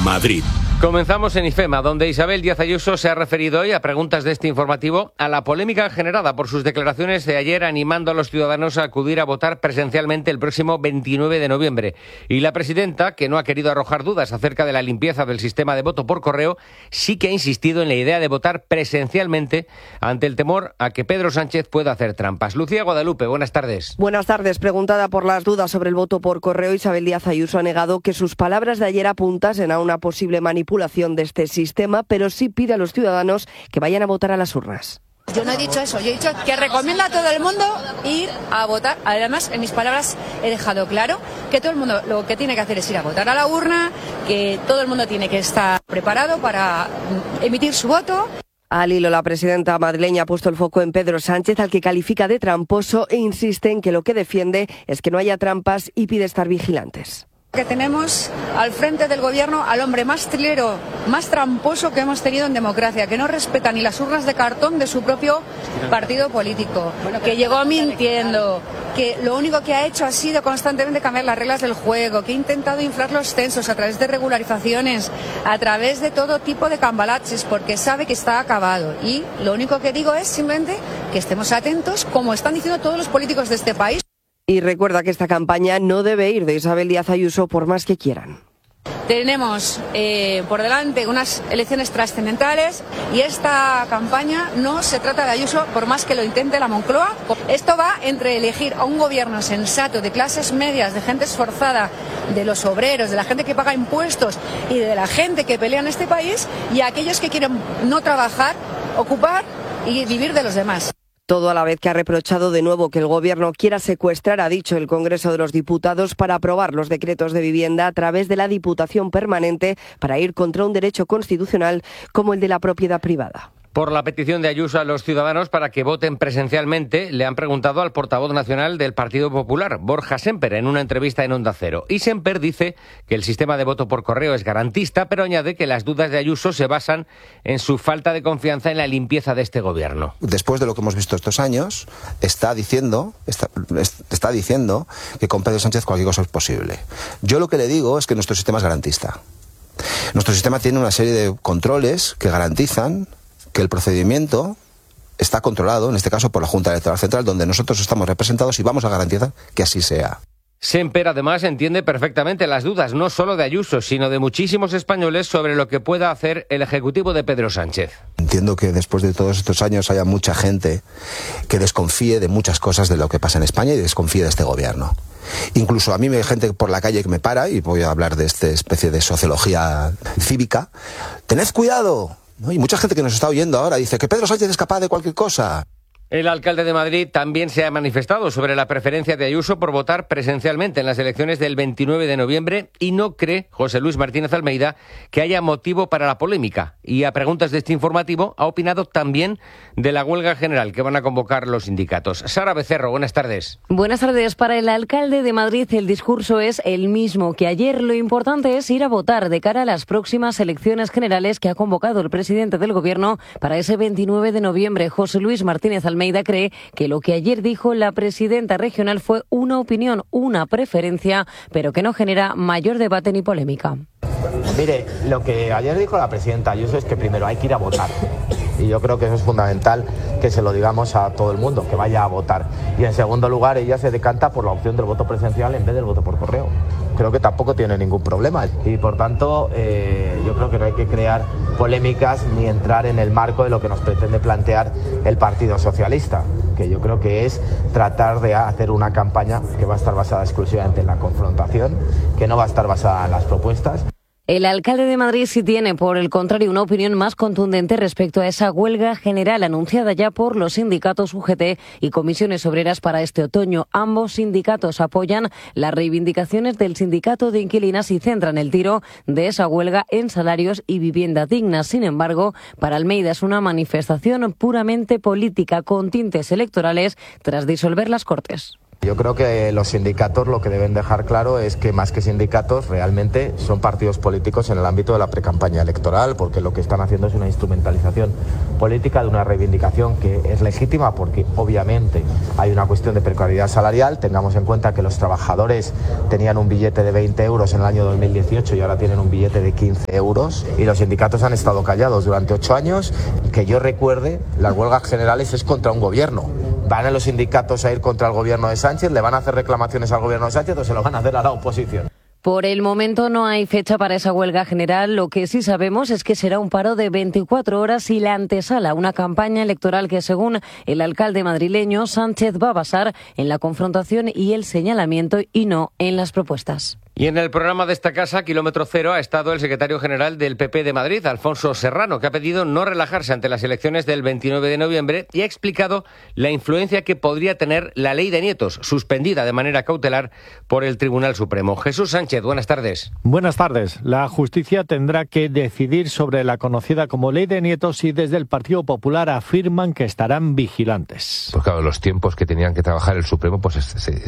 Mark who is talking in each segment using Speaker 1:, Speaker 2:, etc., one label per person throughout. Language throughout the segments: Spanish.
Speaker 1: Madrid.
Speaker 2: Comenzamos en IFEMA, donde Isabel Díaz Ayuso se ha referido hoy a preguntas de este informativo a la polémica generada por sus declaraciones de ayer animando a los ciudadanos a acudir a votar presencialmente el próximo 29 de noviembre. Y la presidenta, que no ha querido arrojar dudas acerca de la limpieza del sistema de voto por correo, sí que ha insistido en la idea de votar presencialmente ante el temor a que Pedro Sánchez pueda hacer trampas. Lucía Guadalupe, buenas tardes.
Speaker 3: Buenas tardes. Preguntada por las dudas sobre el voto por correo, Isabel Díaz Ayuso ha negado que sus palabras de ayer apuntasen a una posible manipulación de este sistema, pero sí pide a los ciudadanos que vayan a votar a las urnas.
Speaker 4: Yo no he dicho eso, yo he dicho que recomiendo a todo el mundo ir a votar. Además, en mis palabras he dejado claro que todo el mundo lo que tiene que hacer es ir a votar a la urna, que todo el mundo tiene que estar preparado para emitir su voto.
Speaker 3: Al hilo, la presidenta madrileña ha puesto el foco en Pedro Sánchez, al que califica de tramposo, e insiste en que lo que defiende es que no haya trampas y pide estar vigilantes.
Speaker 4: Que tenemos al frente del gobierno al hombre más trilero, más tramposo que hemos tenido en democracia, que no respeta ni las urnas de cartón de su propio partido político, que llegó mintiendo, que lo único que ha hecho ha sido constantemente cambiar las reglas del juego, que ha intentado inflar los censos a través de regularizaciones, a través de todo tipo de cambalaches, porque sabe que está acabado. Y lo único que digo es simplemente que estemos atentos, como están diciendo todos los políticos de este país.
Speaker 3: Y recuerda que esta campaña no debe ir de Isabel Díaz Ayuso por más que quieran.
Speaker 4: Tenemos por delante unas elecciones trascendentales y esta campaña no se trata de Ayuso por más que lo intente la Moncloa. Esto va entre elegir a un gobierno sensato de clases medias, de gente esforzada, de los obreros, de la gente que paga impuestos y de la gente que pelea en este país, y a aquellos que quieren no trabajar, ocupar y vivir de los demás.
Speaker 3: Todo a la vez que ha reprochado de nuevo que el Gobierno quiera secuestrar, ha dicho el Congreso de los Diputados, para aprobar los decretos de vivienda a través de la Diputación Permanente para ir contra un derecho constitucional como el de la propiedad privada.
Speaker 2: Por la petición de Ayuso a los ciudadanos para que voten presencialmente, le han preguntado al portavoz nacional del Partido Popular, Borja Sémper, en una entrevista en Onda Cero. Y Sémper dice que el sistema de voto por correo es garantista, pero añade que las dudas de Ayuso se basan en su falta de confianza en la limpieza de este gobierno.
Speaker 5: Después de lo que hemos visto estos años, está diciendo que con Pedro Sánchez cualquier cosa es posible. Yo lo que le digo es que nuestro sistema es garantista. Nuestro sistema tiene una serie de controles que garantizan que el procedimiento está controlado, en este caso por la Junta Electoral Central, donde nosotros estamos representados, y vamos a garantizar que así sea.
Speaker 2: Sémper además entiende perfectamente las dudas, no solo de Ayuso, sino de muchísimos españoles sobre lo que pueda hacer el Ejecutivo de Pedro Sánchez.
Speaker 5: Entiendo que después de todos estos años haya mucha gente que desconfíe de muchas cosas de lo que pasa en España y desconfíe de este gobierno. Incluso a mí me hay gente por la calle que me para, y voy a hablar de esta especie de sociología cívica. ¡Tened cuidado! ¿No? Y mucha gente que nos está oyendo ahora dice que Pedro Sánchez es capaz de cualquier cosa.
Speaker 2: El alcalde de Madrid también se ha manifestado sobre la preferencia de Ayuso por votar presencialmente en las elecciones del 29 de noviembre y no cree, José Luis Martínez Almeida, que haya motivo para la polémica. Y a preguntas de este informativo ha opinado también de la huelga general que van a convocar los sindicatos. Sara Becerro, buenas tardes.
Speaker 6: Buenas tardes. Para el alcalde de Madrid el discurso es el mismo que ayer. Lo importante es ir a votar de cara a las próximas elecciones generales que ha convocado el presidente del Gobierno para ese 29 de noviembre. José Luis Martínez Almeida cree que lo que ayer dijo la presidenta regional fue una opinión, una preferencia, pero que no genera mayor debate ni polémica.
Speaker 7: Mire, lo que ayer dijo la presidenta Ayuso es que primero hay que ir a votar. Y yo creo que eso es fundamental, que se lo digamos a todo el mundo, que vaya a votar. Y en segundo lugar, ella se decanta por la opción del voto presencial en vez del voto por correo. Creo que tampoco tiene ningún problema. Y por tanto, yo creo que no hay que crear polémicas ni entrar en el marco de lo que nos pretende plantear el Partido Socialista, que yo creo que es tratar de hacer una campaña que va a estar basada exclusivamente en la confrontación, que no va a estar basada en las propuestas.
Speaker 6: El alcalde de Madrid sí tiene, por el contrario, una opinión más contundente respecto a esa huelga general anunciada ya por los sindicatos UGT y comisiones obreras para este otoño. Ambos sindicatos apoyan las reivindicaciones del sindicato de inquilinas y centran el tiro de esa huelga en salarios y vivienda digna. Sin embargo, para Almeida es una manifestación puramente política con tintes electorales tras disolver las Cortes.
Speaker 7: Yo creo que los sindicatos lo que deben dejar claro es que más que sindicatos realmente son partidos políticos en el ámbito de la precampaña electoral, porque lo que están haciendo es una instrumentalización política de una reivindicación que es legítima porque obviamente hay una cuestión de precariedad salarial. Tengamos en cuenta que los trabajadores tenían un billete de 20 euros en el año 2018 y ahora tienen un billete de 15 euros y los sindicatos han estado callados durante 8 años. Que yo recuerde, las huelgas generales es contra un gobierno. ¿Van a los sindicatos a ir contra el gobierno de Sánchez? ¿Le van a hacer reclamaciones al gobierno de Sánchez o se lo van a hacer a la oposición?
Speaker 6: Por el momento no hay fecha para esa huelga general. Lo que sí sabemos es que será un paro de 24 horas y la antesala, una campaña electoral que, según el alcalde madrileño, Sánchez va a basar en la confrontación y el señalamiento y no en las propuestas.
Speaker 2: Y en el programa de esta casa, Kilómetro Cero, ha estado el secretario general del PP de Madrid, Alfonso Serrano, que ha pedido no relajarse ante las elecciones del 29 de noviembre y ha explicado la influencia que podría tener la ley de nietos, suspendida de manera cautelar por el Tribunal Supremo. Jesús Sánchez, buenas tardes.
Speaker 1: Buenas tardes. La justicia tendrá que decidir sobre la conocida como ley de nietos y desde el Partido Popular afirman que estarán vigilantes.
Speaker 8: Pues claro, los tiempos que tenían que trabajar el Supremo, pues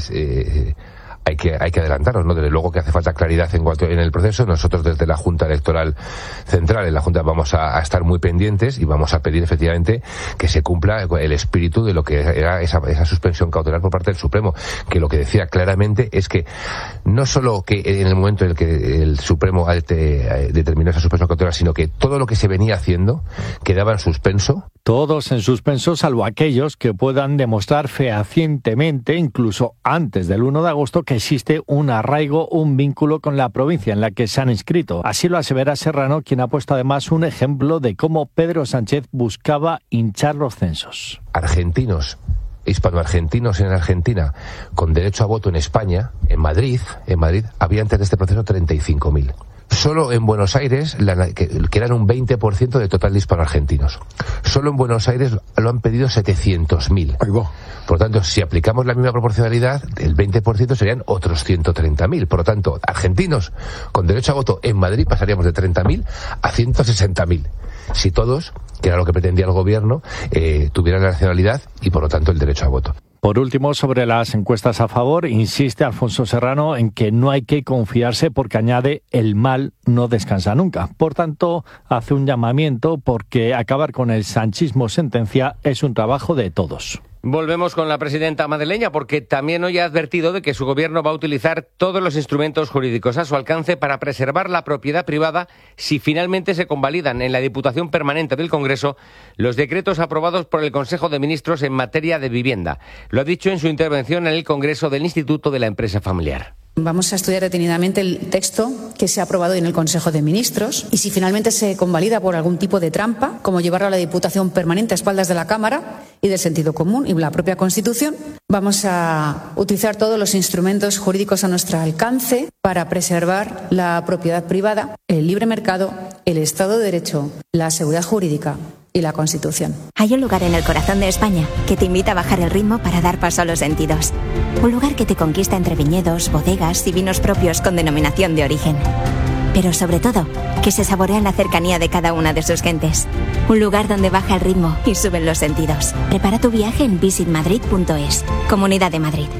Speaker 8: hay que adelantarnos, ¿no? Desde luego que hace falta claridad en el proceso. Nosotros desde la Junta Electoral Central, en la Junta, vamos a estar muy pendientes y vamos a pedir efectivamente que se cumpla el espíritu de lo que era esa suspensión cautelar por parte del Supremo, que lo que decía claramente es que no solo que en el momento en el que el Supremo determinó esa suspensión cautelar, sino que todo lo que se venía haciendo quedaba en suspenso.
Speaker 1: Todos en suspenso, salvo aquellos que puedan demostrar fehacientemente, incluso antes del 1 de agosto, que existe un arraigo, un vínculo con la provincia en la que se han inscrito. Así lo asevera Serrano, quien ha puesto además un ejemplo de cómo Pedro Sánchez buscaba hinchar los censos.
Speaker 8: Argentinos, hispanoargentinos en Argentina, con derecho a voto en España, en Madrid, había antes de este proceso 35.000. Solo en Buenos Aires, que eran un 20% del total de hispanoargentinos. Solo en Buenos Aires lo han pedido 700.000. Por lo tanto, si aplicamos la misma proporcionalidad, el 20% serían otros 130.000. Por lo tanto, argentinos con derecho a voto en Madrid pasaríamos de 30.000 a 160.000. Si todos, que era lo que pretendía el gobierno, tuvieran la nacionalidad y, por lo tanto, el derecho a voto.
Speaker 1: Por último, sobre las encuestas a favor, insiste Alfonso Serrano en que no hay que confiarse porque añade el mal no descansa nunca. Por tanto, hace un llamamiento porque acabar con el sanchismo sentencia es un trabajo de todos.
Speaker 2: Volvemos con la presidenta madrileña porque también hoy ha advertido de que su gobierno va a utilizar todos los instrumentos jurídicos a su alcance para preservar la propiedad privada si finalmente se convalidan en la Diputación Permanente del Congreso los decretos aprobados por el Consejo de Ministros en materia de vivienda. Lo ha dicho en su intervención en el Congreso del Instituto de la Empresa Familiar.
Speaker 9: Vamos a estudiar detenidamente el texto que se ha aprobado en el Consejo de Ministros y si finalmente se convalida por algún tipo de trampa, como llevarlo a la Diputación Permanente a espaldas de la Cámara y del sentido común y la propia Constitución, vamos a utilizar todos los instrumentos jurídicos a nuestro alcance para preservar la propiedad privada, el libre mercado, el Estado de Derecho, la seguridad jurídica y la Constitución.
Speaker 10: Hay un lugar en el corazón de España que te invita a bajar el ritmo para dar paso a los sentidos. Un lugar que te conquista entre viñedos, bodegas y vinos propios con denominación de origen. Pero sobre todo, que se saborea en la cercanía de cada una de sus gentes. Un lugar donde baja el ritmo y suben los sentidos. Prepara tu viaje en visitmadrid.es. Comunidad de Madrid.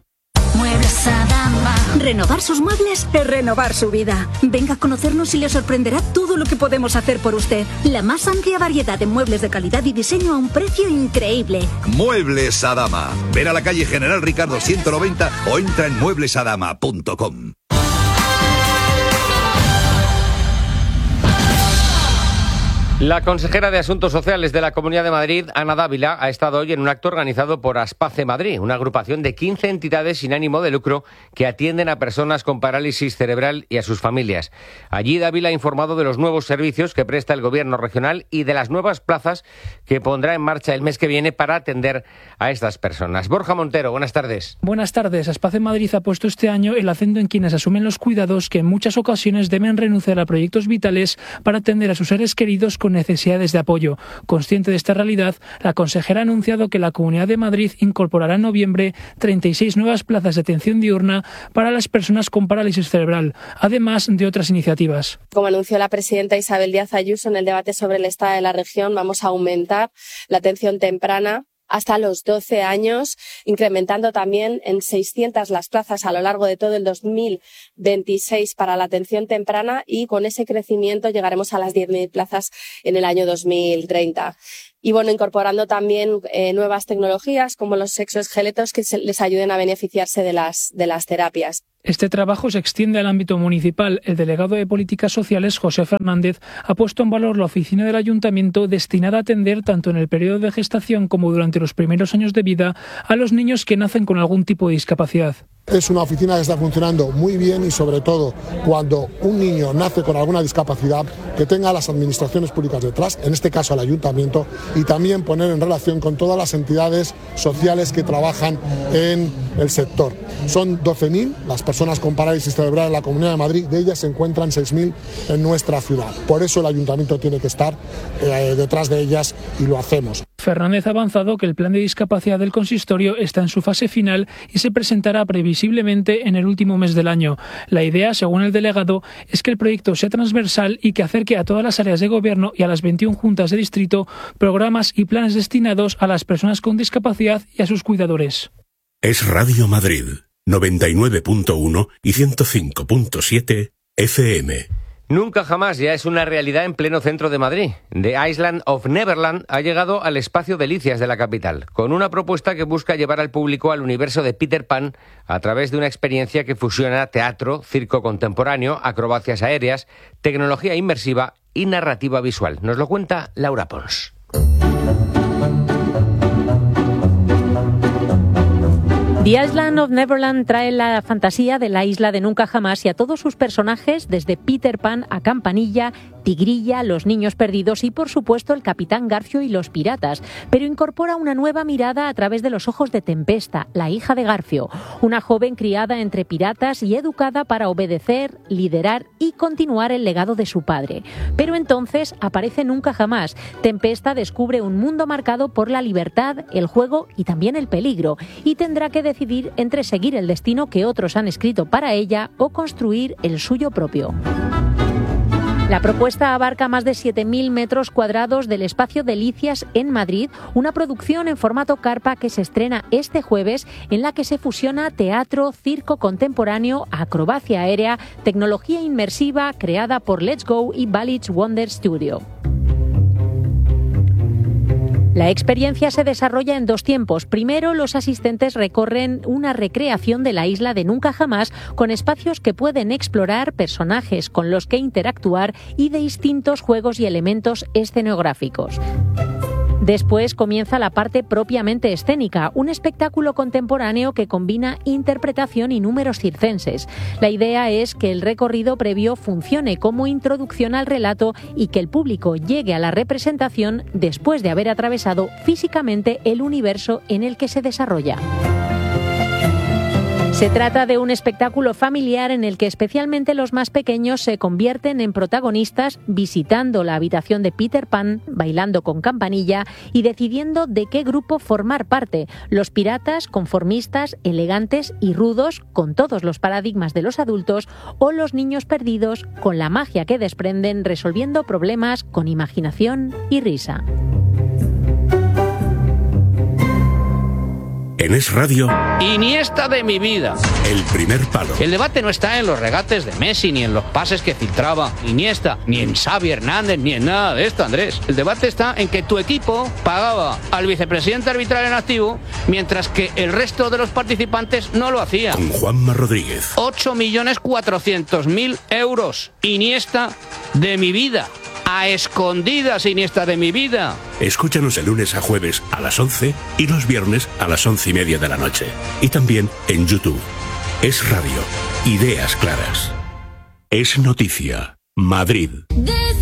Speaker 11: Muebles Adama. Renovar sus muebles es renovar su vida. Venga a conocernos y le sorprenderá todo lo que podemos hacer por usted. La más amplia variedad de muebles de calidad y diseño a un precio increíble.
Speaker 12: Muebles Adama. Ven a la calle General Ricardo 190 o entra en mueblesadama.com.
Speaker 2: La consejera de Asuntos Sociales de la Comunidad de Madrid, Ana Dávila, ha estado hoy en un acto organizado por Aspace Madrid, una agrupación de 15 entidades sin ánimo de lucro que atienden a personas con parálisis cerebral y a sus familias. Allí Dávila ha informado de los nuevos servicios que presta el Gobierno regional y de las nuevas plazas que pondrá en marcha el mes que viene para atender a estas personas. Borja Montero, buenas tardes.
Speaker 13: Buenas tardes. Aspace Madrid ha puesto este año el acento en quienes asumen los cuidados que en muchas ocasiones deben renunciar a proyectos vitales para atender a sus seres queridos con necesidades de apoyo. Consciente de esta realidad, la consejera ha anunciado que la Comunidad de Madrid incorporará en noviembre 36 nuevas plazas de atención diurna para las personas con parálisis cerebral, además de otras iniciativas.
Speaker 14: Como anunció la presidenta Isabel Díaz Ayuso en el debate sobre el estado de la región, vamos a aumentar la atención temprana hasta los 12 años, incrementando también en 600 las plazas a lo largo de todo el 2026 para la atención temprana, y con ese crecimiento llegaremos a las 10.000 plazas en el año 2030. Y bueno, incorporando también nuevas tecnologías como los exoesqueletos que les ayuden a beneficiarse de las terapias.
Speaker 13: Este trabajo se extiende al ámbito municipal. El delegado de Políticas Sociales, José Fernández, ha puesto en valor la oficina del Ayuntamiento destinada a atender tanto en el periodo de gestación como durante los primeros años de vida a los niños que nacen con algún tipo de discapacidad.
Speaker 15: Es una oficina que está funcionando muy bien y sobre todo cuando un niño nace con alguna discapacidad, que tenga a las administraciones públicas detrás, en este caso al Ayuntamiento, y también poner en relación con todas las entidades sociales que trabajan en el sector. Son 12.000 las personas con parálisis cerebral en la Comunidad de Madrid, de ellas se encuentran 6.000 en nuestra ciudad. Por eso el Ayuntamiento tiene que estar detrás de ellas y lo hacemos.
Speaker 13: Fernández ha avanzado que el plan de discapacidad del consistorio está en su fase final y se presentará previsiblemente en el último mes del año. La idea, según el delegado, es que el proyecto sea transversal y que acerque a todas las áreas de gobierno y a las 21 juntas de distrito programas y planes destinados a las personas con discapacidad y a sus cuidadores.
Speaker 16: Es Radio Madrid, 99.1 y 105.7 FM.
Speaker 2: Nunca jamás ya es una realidad en pleno centro de Madrid. The Island of Neverland ha llegado al espacio Delicias de la capital, con una propuesta que busca llevar al público al universo de Peter Pan a través de una experiencia que fusiona teatro, circo contemporáneo, acrobacias aéreas, tecnología inmersiva y narrativa visual. Nos lo cuenta Laura Pons.
Speaker 17: The Island of Neverland trae la fantasía de la isla de nunca jamás y a todos sus personajes, desde Peter Pan a Campanilla, Tigrilla, los niños perdidos y, por supuesto, el Capitán Garfio y los piratas. Pero incorpora una nueva mirada a través de los ojos de Tempesta, la hija de Garfio, una joven criada entre piratas y educada para obedecer, liderar y continuar el legado de su padre. Pero entonces aparece Nunca Jamás. Tempesta descubre un mundo marcado por la libertad, el juego y también el peligro, y tendrá que decidir entre seguir el destino que otros han escrito para ella o construir el suyo propio. La propuesta abarca más de 7.000 metros cuadrados del espacio Delicias en Madrid, una producción en formato carpa que se estrena este jueves, en la que se fusiona teatro, circo contemporáneo, acrobacia aérea, tecnología inmersiva creada por Let's Go y Balich Wonder Studio. La experiencia se desarrolla en dos tiempos. Primero, los asistentes recorren una recreación de la isla de Nunca Jamás con espacios que pueden explorar, personajes con los que interactuar y de distintos juegos y elementos escenográficos. Después comienza la parte propiamente escénica, un espectáculo contemporáneo que combina interpretación y números circenses. La idea es que el recorrido previo funcione como introducción al relato y que el público llegue a la representación después de haber atravesado físicamente el universo en el que se desarrolla. Se trata de un espectáculo familiar en el que especialmente los más pequeños se convierten en protagonistas visitando la habitación de Peter Pan, bailando con Campanilla y decidiendo de qué grupo formar parte. Los piratas, conformistas, elegantes y rudos, con todos los paradigmas de los adultos, o los niños perdidos, con la magia que desprenden resolviendo problemas con imaginación y risa.
Speaker 16: En Es Radio,
Speaker 18: Iniesta de mi vida.
Speaker 16: El primer palo.
Speaker 18: El debate no está en los regates de Messi, ni en los pases que filtraba Iniesta, ni en Xavi Hernández, ni en nada de esto, Andrés. El debate está en que tu equipo pagaba al vicepresidente arbitral en activo, mientras que el resto de los participantes no lo hacía.
Speaker 16: Con Juanma Rodríguez.
Speaker 18: 8.400.000 euros. Iniesta de mi vida. A escondidas, Iniesta de mi vida.
Speaker 16: Escúchanos de lunes a jueves a las 11 y los viernes a las 11:30 de la noche. Y también en YouTube. Es Radio. Ideas claras. Es noticia. Madrid.